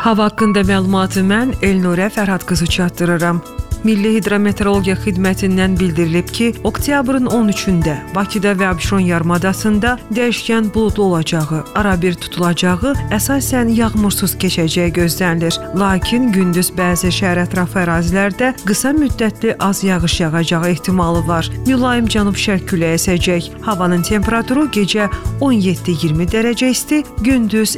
Hava haqqında məlumatı mən Elnurə Fərhad qızı çatdırıram. Milli Hidrometeorologiya Xidmətindən bildirilib ki, oktyabrın 13-də Bakıda və Abşeron yarımadasında dəyişkən buludlu olacağı, arabir tutulacağı, əsasən yağmursuz keçəcəyi gözlənilir. Lakin gündüz bəzi şəhər ətrafı ərazilərdə qısa müddətli az yağış yağacağı ehtimalı var. Mülayim cənub-şərq küləyi əsəcək. Havanın temperaturu gecə 17-20 dərəcə isti, gündüz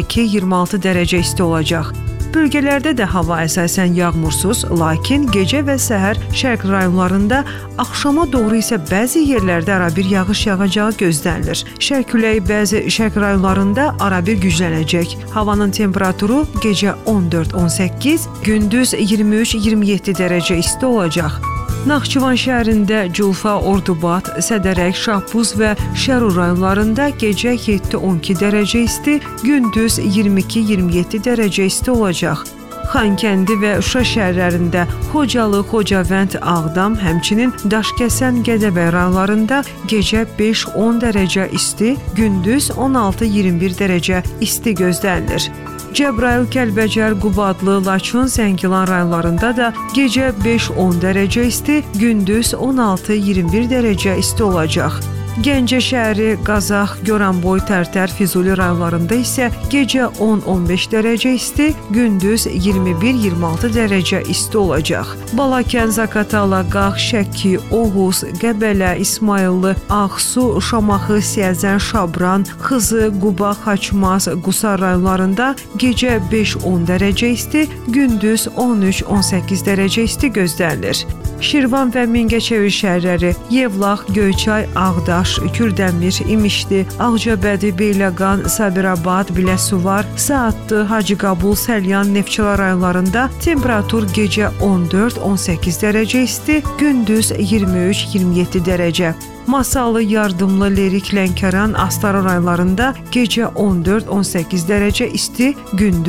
22-26 dərəcə isti olacaq. Bölgələrdə də hava əsasən yağmursuz, lakin gecə və səhər şərq rayonlarında, axşama doğru isə bəzi yerlərdə arabir yağış yağacağı gözlənilir. Şərq küləyi bəzi şərq rayonlarında arabir güclənəcək. Havanın temperaturu gecə 14-18, gündüz 23-27 dərəcə isti olacaq. Naxçıvan şəhərində Culfa, Ordubad, Sədərək, Şahbuz və Şərur rayonlarında gecə 7-12 dərəcə isti, gündüz 22-27 dərəcə isti olacaq. Xankəndi və Şuşa şəhərlərində, Xocalı, Xocavənd, Ağdam, həmçinin Daşkəsən, Gədəbəy rayonlarında gecə 5-10 dərəcə isti, gündüz 16-21 dərəcə isti gözlənilir. Cəbrayıl, Kəlbəcər, Qubadlı, Laçın, Zəngilan rayonlarında da gecə 5-10 dərəcə isti, gündüz 16-21 dərəcə isti olacaq. Gəncə şəhəri, Qazax, Goranboy, Tərtər, Füzuli rayonlarında isə gecə 10-15 dərəcə isti, gündüz 21-26 dərəcə isti olacaq. Balakən, Zaqatala, Qax, Şəki, Oğuz, Qəbələ, İsmayıllı, Ağsu, Şamaxı, Siyəzən, Şabran, Xızı, Quba, Xaçmaz, Qusar rayonlarında gecə 5-10 dərəcə isti, gündüz 13-18 dərəcə isti gözlənilir. Şirvan və Mingəçevir şəhərləri, Yevlax, Göyçay, Ağdaş, Kürdəmir, İmişli, Ağcabədi, Beyləqan, Sabirabad, Biləsuvar, Saatlı, Hacıqabul, Səlyan, Neftçala rayonlarında temperatur gecə 14-18 dərəcə isti, gündüz 23-27 dərəcə. Masallı, Yardımlı, Lerik, Lənkəran, Astara rayonlarında gecə 14-18 dərəcə isti, gündüz